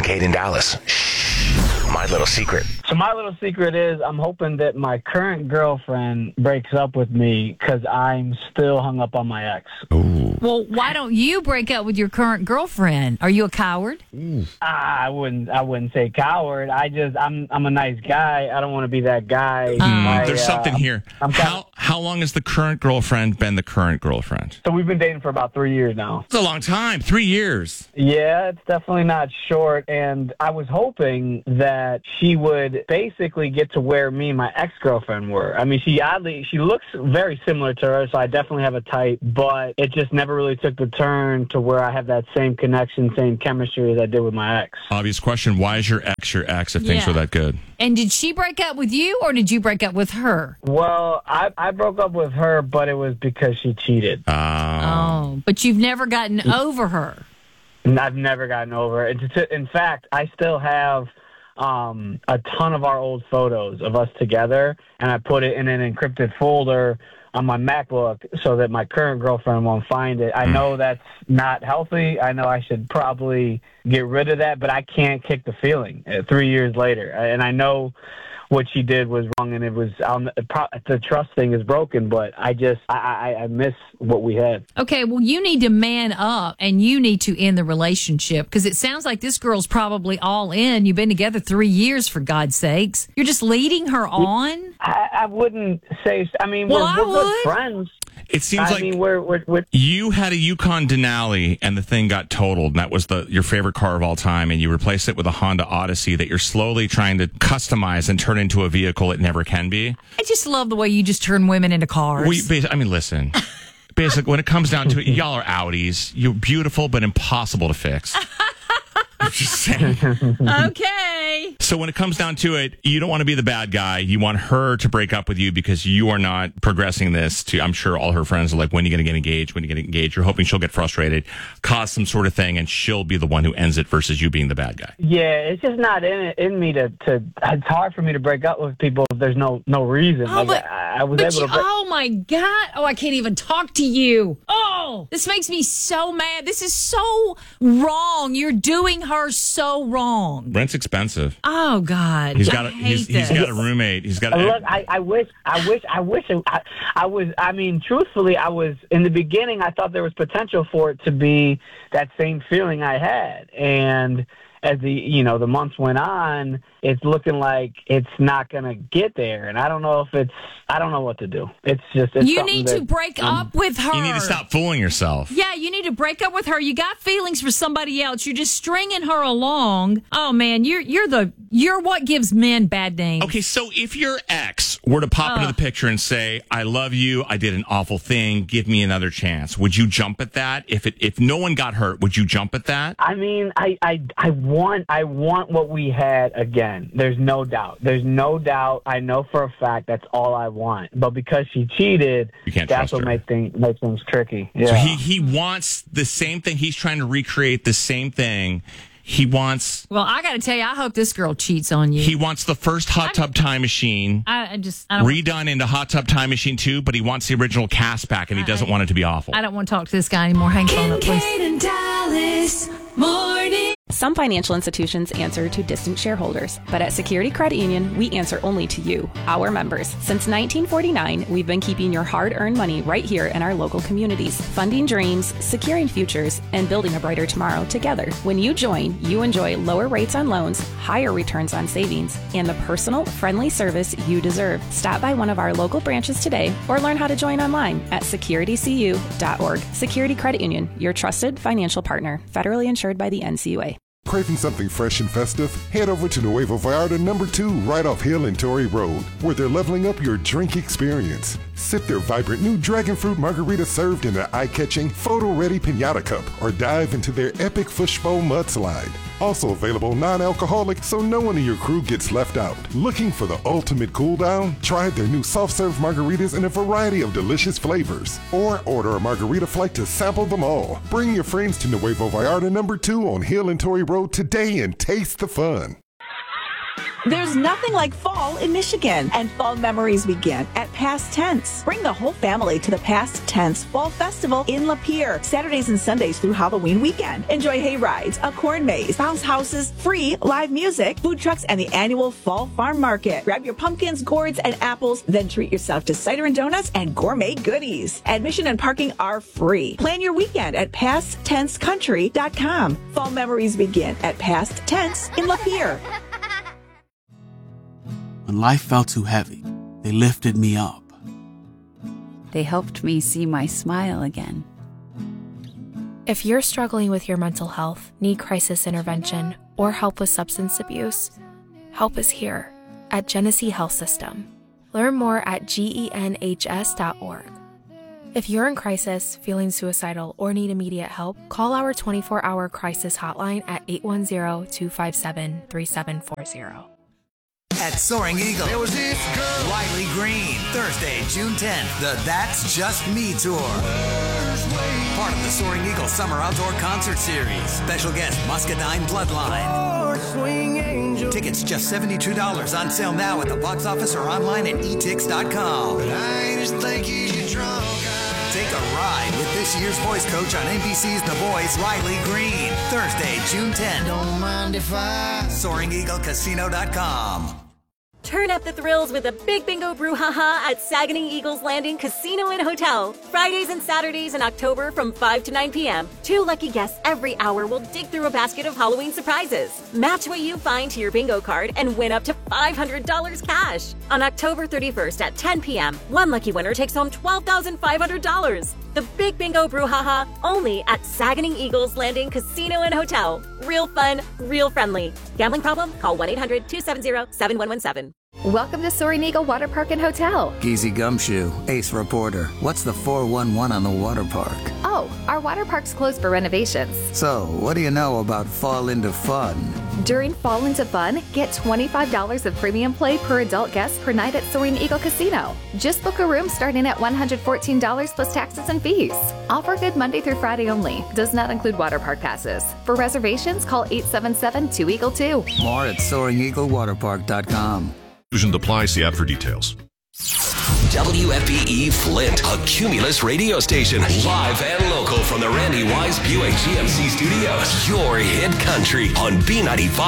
Kate in Dallas. Shh. My little secret. So my little secret is I'm hoping that my current girlfriend breaks up with me because I'm still hung up on my ex. Ooh. Well, why don't you break up with your current girlfriend? Are you a coward? I wouldn't say coward. I'm a nice guy. I don't want to be that guy. There's something here. How long has the current girlfriend been the current girlfriend? So we've been dating for about 3 years now. It's a long time. 3 years. Yeah, it's definitely not short. And I was hoping that she would basically get to where me and my ex-girlfriend were. I mean, she looks very similar to her, so I definitely have a type, but it just never really took the turn to where I have that same connection, same chemistry as I did with my ex. Obvious question. Why is your ex if things were that good? And did she break up with you, or did you break up with her? Well, I broke up with her, but it was because she cheated. Oh, but you've never gotten over her. I've never gotten over it. In fact, I still have a ton of our old photos of us together, and I put it in an encrypted folder on my MacBook so that my current girlfriend won't find it. I know that's not healthy. I know I should probably get rid of that, but I can't kick the feeling 3 years later. And I know what she did was wrong, and it was the trust thing is broken, but I miss what we had. Okay, well, you need to man up, and you need to end the relationship, because it sounds like this girl's probably all in. You've been together 3 years, for God's sakes. You're just leading her on? I wouldn't say. I mean, Well, we're good friends. It seems like we're you had a Yukon Denali and the thing got totaled, and that was your favorite car of all time, and you replaced it with a Honda Odyssey that you're slowly trying to customize and turn into a vehicle it never can be. I just love the way you just turn women into cars. Listen. Basically, when it comes down to it, y'all are Audis. You're beautiful, but impossible to fix. I'm just saying. Okay. So when it comes down to it, you don't want to be the bad guy. You want her to break up with you because you are not progressing this to, I'm sure all her friends are like, when are you going to get engaged? When are you going to get engaged? You're hoping she'll get frustrated, cause some sort of thing, and she'll be the one who ends it versus you being the bad guy. Yeah, it's just not in me to it's hard for me to break up with people if there's no reason. Oh, I was able to oh my God. Oh, I can't even talk to you. Oh, this makes me so mad. This is so wrong. You're doing her so wrong. Rent's expensive. Oh God. He's got a roommate. He's got Look, I wish I was, I mean, truthfully, I was, in the beginning, I thought there was potential for it to be that same feeling I had. And as the months went on, it's looking like it's not going to get there. And I don't know what to do. You need to break up with her. You need to stop fooling yourself. Yeah, you need to break up with her. You got feelings for somebody else. You're just stringing her along. Oh man, you're what gives men bad names. Okay, so if your ex were to pop into the picture and say, "I love you. I did an awful thing. Give me another chance," would you jump at that? If no one got hurt, would you jump at that? I mean, I want what we had again. There's no doubt. I know for a fact that's all I want. But because she cheated, that's what makes things tricky. Yeah. So he wants the same thing. He's trying to recreate the same thing. He wants... Well, I got to tell you, I hope this girl cheats on you. He wants the first Hot Tub Time Machine redone into Hot Tub Time Machine 2, but he wants the original cast back, and he doesn't want it to be awful. I don't want to talk to this guy anymore. Hang on up, please. Kate and Dallas Morning. Some financial institutions answer to distant shareholders, but at Security Credit Union, we answer only to you, our members. Since 1949, we've been keeping your hard-earned money right here in our local communities, funding dreams, securing futures, and building a brighter tomorrow together. When you join, you enjoy lower rates on loans, higher returns on savings, and the personal, friendly service you deserve. Stop by one of our local branches today or learn how to join online at securitycu.org. Security Credit Union, your trusted financial partner, federally insured by the NCUA. Craving something fresh and festive? Head over to Nuevo Vallarta No. 2 right off Hill and Torrey Road, where they're leveling up your drink experience. Sip their vibrant new dragon fruit margarita served in an eye-catching, photo-ready piñata cup, or dive into their epic fishbowl mudslide. Also available non-alcoholic, so no one in your crew gets left out. Looking for the ultimate cool down? Try their new soft-serve margaritas in a variety of delicious flavors. Or order a margarita flight to sample them all. Bring your friends to Nuevo Vallarta No. 2 on Hill and Torrey Road today and taste the fun. There's nothing like fall in Michigan, and fall memories begin at Past Tense. Bring the whole family to the Past Tense Fall Festival in Lapeer, Saturdays and Sundays through Halloween weekend. Enjoy hay rides, a corn maze, bounce houses, free live music, food trucks, and the annual Fall Farm Market. Grab your pumpkins, gourds, and apples, then treat yourself to cider and donuts and gourmet goodies. Admission and parking are free. Plan your weekend at PastTenseCountry.com. Fall memories begin at Past Tense in Lapeer. When life felt too heavy, they lifted me up. They helped me see my smile again. If you're struggling with your mental health, need crisis intervention, or help with substance abuse, help is here at Genesee Health System. Learn more at genhs.org. If you're in crisis, feeling suicidal, or need immediate help, call our 24-hour crisis hotline at 810-257-3740. At Soaring Eagle, there was this girl, Riley Green, Thursday, June 10th, the That's Just Me Tour. Part of the Soaring Eagle Summer Outdoor Concert Series. Special guest, Muscadine Bloodline. Tickets just $72 on sale now at the box office or online at etix.com. Take a ride with this year's voice coach on NBC's The Voice, Riley Green. Thursday, June 10th. Don't mind if I. SoaringEagleCasino.com. Turn up the thrills with a big bingo brouhaha at Saguenay Eagles Landing Casino and Hotel. Fridays and Saturdays in October from 5 to 9 p.m. 2 lucky guests every hour will dig through a basket of Halloween surprises. Match what you find to your bingo card and win up to $500 cash. On October 31st at 10 p.m., one lucky winner takes home $12,500. The Big Bingo Brouhaha only at Saguenay Eagles Landing Casino and Hotel. Real fun, real friendly. Gambling problem? Call 1-800-270-7117. Welcome to Soaring Eagle Water Park and Hotel. Geezy Gumshoe, Ace Reporter. What's the 411 on the water park? Oh, our water park's closed for renovations. So, what do you know about Fall Into Fun? During Fall Into Fun, get $25 of premium play per adult guest per night at Soaring Eagle Casino. Just book a room starting at $114 plus taxes and fees. Offer good Monday through Friday only. Does not include water park passes. For reservations, call 877-2EAGLE-2. More at SoaringEagleWaterPark.com. Exclusion applies. See app for details. WFPE Flint, a Cumulus radio station. Live and local from the Randy Wise Buick GMC studios. Your hit country on B95.